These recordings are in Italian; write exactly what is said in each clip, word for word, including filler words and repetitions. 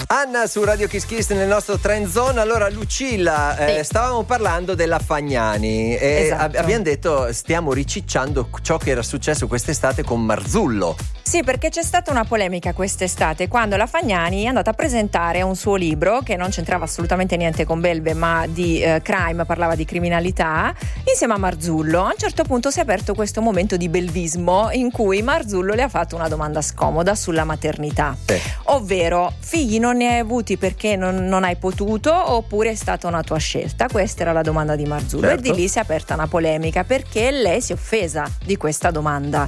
Anna su Radio Kiss Kiss nel nostro Trend Zone. Allora Lucilla, Sì. eh, stavamo parlando della Fagnani e Esatto. ab- abbiamo detto stiamo ricicciando ciò che era successo quest'estate con Marzullo. Sì, perché c'è stata una polemica quest'estate quando la Fagnani è andata a presentare un suo libro che non c'entrava assolutamente niente con Belve, ma di eh, crime, parlava di criminalità, insieme a Marzullo. A un certo punto si è aperto questo momento di belvismo in cui Marzullo le ha fatto una domanda scomoda sulla maternità, Sì. ovvero figli non ne hai avuti perché non, non hai potuto oppure è stata una tua scelta? Questa era la domanda di Marzullo. Certo. E di lì si è aperta una polemica perché lei si è offesa di questa domanda.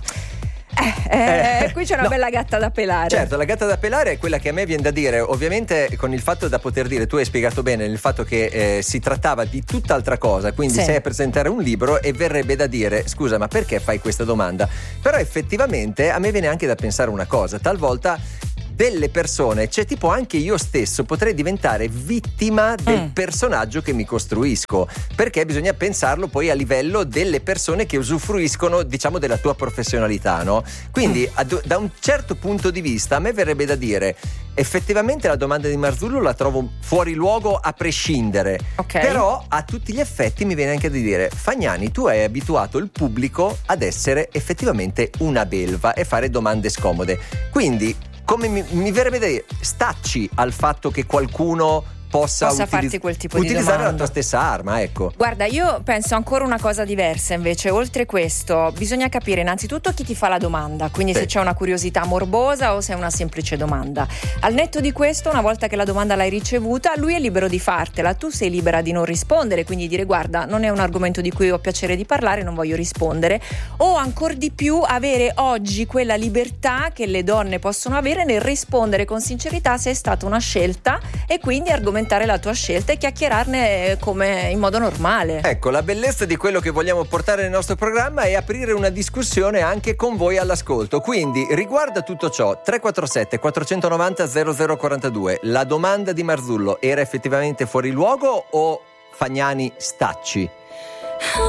Eh, eh, Eh, qui c'è una no. bella gatta da pelare. Certo, la gatta da pelare è quella che a me viene da dire, ovviamente con il fatto da poter dire, tu hai spiegato bene, il fatto che eh, si trattava di tutt'altra cosa, quindi Sì. sei a presentare un libro e verrebbe da dire scusa ma perché fai questa domanda? Però effettivamente a me viene anche da pensare una cosa, talvolta delle persone, cioè tipo anche io stesso potrei diventare vittima del Mm. personaggio che mi costruisco, perché bisogna pensarlo poi a livello delle persone che usufruiscono, diciamo, della tua professionalità, no? Quindi Mm. ad- da un certo punto di vista a me verrebbe da dire effettivamente la domanda di Marzullo la trovo fuori luogo a prescindere, Ok. però a tutti gli effetti mi viene anche da dire Fagnani, tu hai abituato il pubblico ad essere effettivamente una belva e fare domande scomode, quindi come mi, mi verrebbe da dire stacci al fatto che qualcuno possa, Possa utiliz- farti quel tipo di utilizzare la domanda. tua stessa arma, ecco. Guarda, io penso ancora una cosa diversa invece. Oltre questo, bisogna capire innanzitutto chi ti fa la domanda, quindi Sì. se c'è una curiosità morbosa o se è una semplice domanda. Al netto di questo, una volta che la domanda l'hai ricevuta, lui è libero di fartela, tu sei libera di non rispondere, quindi dire guarda, non è un argomento di cui ho piacere di parlare, non voglio rispondere, o ancor di più avere oggi quella libertà che le donne possono avere nel rispondere con sincerità se è stata una scelta e quindi argomentare la tua scelta e chiacchierarne come in modo normale. Ecco, la bellezza di quello che vogliamo portare nel nostro programma è aprire una discussione anche con voi all'ascolto. Quindi, riguarda tutto ciò, tre quattro sette quattro nove zero zero zero quattro due, la domanda di Marzullo era effettivamente fuori luogo o Fagnani stacci?